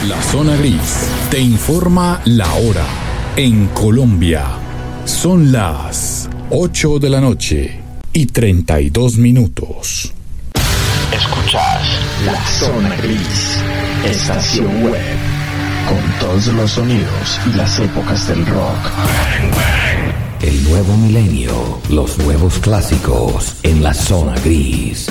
La Zona Gris te informa la hora. En Colombia son las 8 de la noche y 32 minutos. Escuchás La Zona Gris, estación web, con todos los sonidos y las épocas del rock. El nuevo milenio, los nuevos clásicos en La Zona Gris.